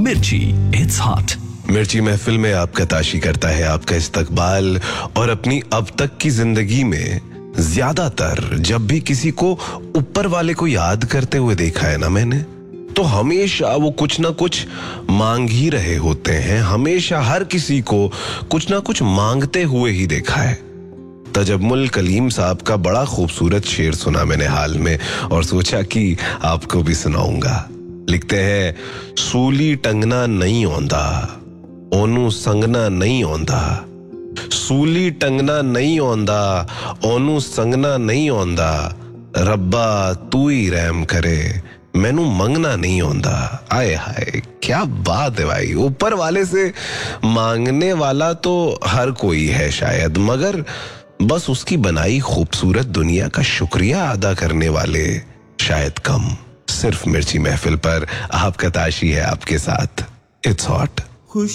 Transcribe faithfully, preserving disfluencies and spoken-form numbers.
मिर्ची, it's hot. मिर्ची महफिल में आपका ताशी करता है आपका इस्तकबाल। और अपनी अब तक की जिंदगी में ज्यादातर जब भी किसी को ऊपर वाले को याद करते हुए देखा है ना मैंने, तो हमेशा वो कुछ ना कुछ मांग ही रहे होते हैं। हमेशा हर किसी को कुछ ना कुछ मांगते हुए ही देखा है। तजम्मुल कलीम साहब का बड़ा खूबसूरत शेर सुना मैंने हाल में और सोचा कि आपको भी सुनाऊंगा। लिखते हैं, सूली टंगना नहीं औंदा, ओनू संगना नहीं औंदा। सूली टंगना नहीं औंदा, ओनू संगना नहीं औंदा। रब्बा तू ही रहम करे, मैनू मंगना नहीं औंदा। आए हाय, क्या बात है भाई। ऊपर वाले से मांगने वाला तो हर कोई है शायद, मगर बस उसकी बनाई खूबसूरत दुनिया का शुक्रिया अदा करने वाले शायद कम। सिर्फ मिर्ची महफिल पर आपका ताशी है आपके साथ। It's hot.